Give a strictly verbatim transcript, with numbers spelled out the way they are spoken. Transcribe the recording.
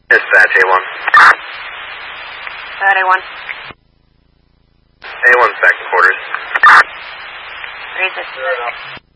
Dispatch A one. That A one. A one's back in quarters. Read this.